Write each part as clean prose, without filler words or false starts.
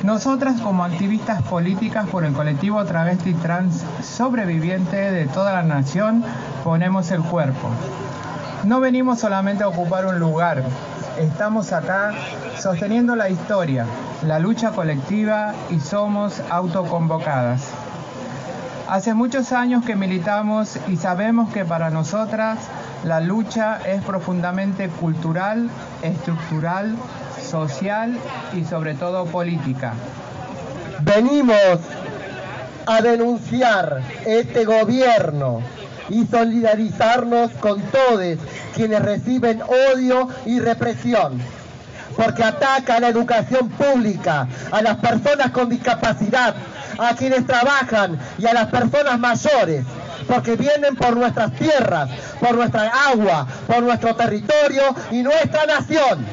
Nosotras, como activistas políticas por el colectivo travesti trans sobreviviente de toda la nación, ponemos el cuerpo. No venimos solamente a ocupar un lugar, estamos acá sosteniendo la historia, la lucha colectiva y somos autoconvocadas. Hace muchos años que militamos y sabemos que para nosotras la lucha es profundamente cultural, estructural, social y sobre todo política. Venimos a denunciar este gobierno y solidarizarnos con todos quienes reciben odio y represión, porque ataca a la educación pública, a las personas con discapacidad, a quienes trabajan y a las personas mayores, porque vienen por nuestras tierras, por nuestra agua, por nuestro territorio y nuestra nación.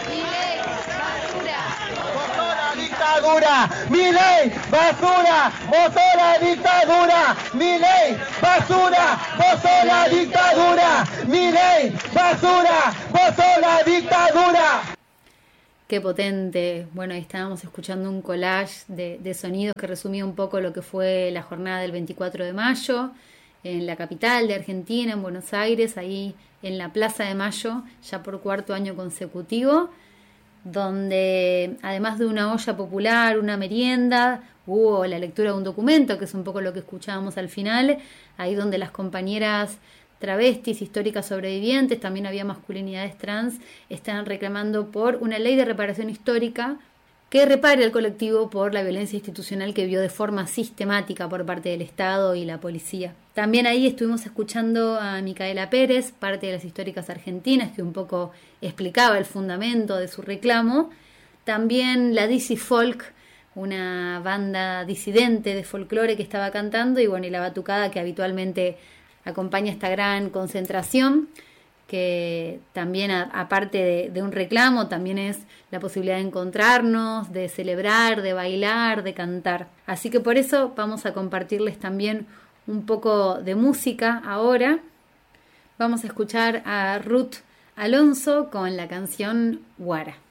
Dictadura, Milei, basura, votó la dictadura, Milei, basura, votó la dictadura, Milei, basura, votó la dictadura. Qué potente. Bueno, ahí estábamos escuchando un collage de sonidos que resumía un poco lo que fue la jornada del 24 de mayo en la capital de Argentina, en Buenos Aires, ahí en la Plaza de Mayo, ya por cuarto año consecutivo, donde además de una olla popular, una merienda, hubo la lectura de un documento, que es un poco lo que escuchábamos al final, ahí donde las compañeras travestis, históricas sobrevivientes, también había masculinidades trans, están reclamando por una ley de reparación histórica que repare al colectivo por la violencia institucional que vio de forma sistemática por parte del Estado y la policía. También ahí estuvimos escuchando a Micaela Pérez, parte de las históricas argentinas, que un poco explicaba el fundamento de su reclamo. También la DC Folk, una banda disidente de folclore que estaba cantando, y bueno, y la batucada que habitualmente acompaña esta gran concentración, que también aparte de un reclamo, también es la posibilidad de encontrarnos, de celebrar, de bailar, de cantar. Así que por eso vamos a compartirles también un poco de música ahora. Vamos a escuchar a Ruth Alonso con la canción Guara.